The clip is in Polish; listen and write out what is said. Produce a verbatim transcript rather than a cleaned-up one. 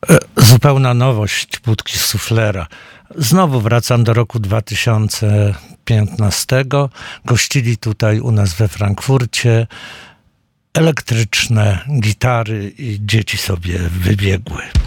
Zupełna nowość Budki Suflera. Znowu wracam do roku dwa tysiące piętnastego. Gościli tutaj u nas we Frankfurcie. Elektryczne gitary i dzieci sobie wybiegły.